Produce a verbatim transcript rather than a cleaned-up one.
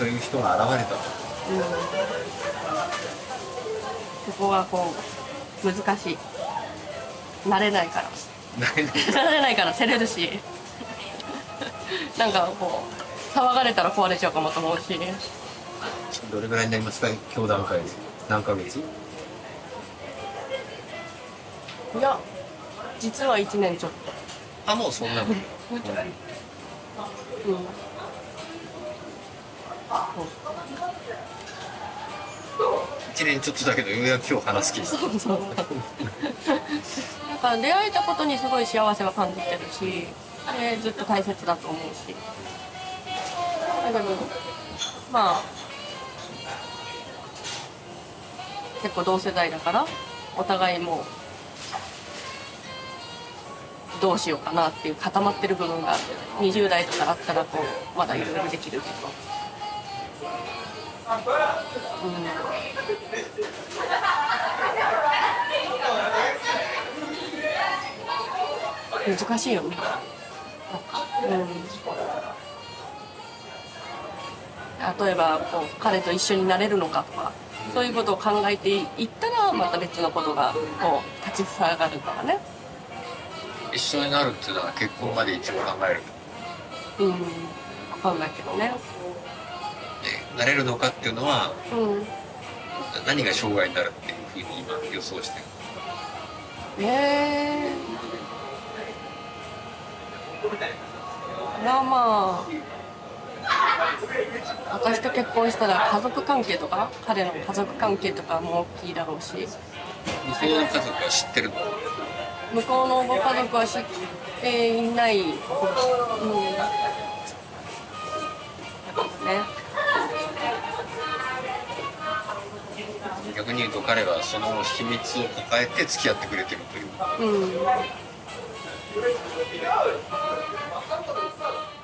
という人が現れたと。 うん、そこがこう難しい。慣れないから慣れないから照れるしなんかこう騒がれたら壊れちゃうかもと思うし。 どれぐらいになりますか、教団会で。何ヶ月？ いや実はいちねんちょっと。 あ、もうそんなもん。うん、いちねんちょっとだけど、ようやく今日話す気です。 そうそうなんか出会えたことにすごい幸せは感じてるし、あれずっと大切だと思うし、だけどまあ結構同世代だからお互いもうどうしようかなっていう固まってる部分があって、にじゅう代とかあったらこうまだいろいろできるけど、うん、難しいよね。うん、例えばこう彼と一緒になれるのかとか、そういうことを考えていったらまた別のことがこう立ちふさがるからね。 一緒になるっていうのは結婚まで一応考える。 うん、分かんないけどね。 で、なれるのかっていうのは、 うん、 何が障害になるっていうふうに今予想してる。 えー、まあまあ私と結婚したら家族関係とか彼の家族関係とかも大きいだろうし、 向こうの家族は知ってるの？ 向こうのご家族は知っていない、うん、ね。 逆に言うと彼はその秘密を抱えて付き合ってくれてるという。 うん